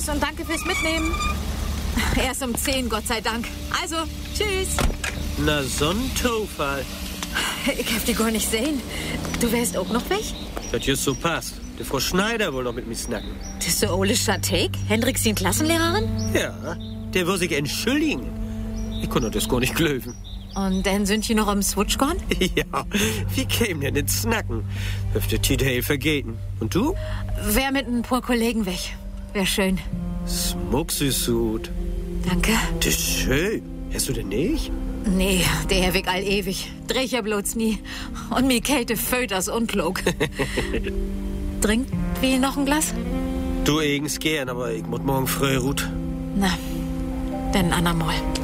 und danke fürs Mitnehmen. Erst um 10, Gott sei Dank. Also, tschüss. Na, so ein Zufall. Ich hab dich gar nicht sehen. Du wärst auch noch weg? Das just so passt. Die Frau Schneider will noch mit mir snacken. Das ist so Ole Schatek? Hendricks die Klassenlehrerin? Ja, der will sich entschuldigen. Ich konnte das gar nicht glauben. Und dann sind die noch am Switch gone? Ja, wie kämen denn ins Snacken? Hüfte Tidale vergeten. Und du? Wär mit ein paar Kollegen weg. Wär schön. Smucksüßut. Danke. Das ist schön. Hast du denn nicht? Nee, der weg all ewig. Dreh ich ja bloß nie. Und mir Kälte föters unklug. Trinkt wie noch ein Glas? Du eigens gern, aber ich muss morgen früh ruht. Na, dann andermal.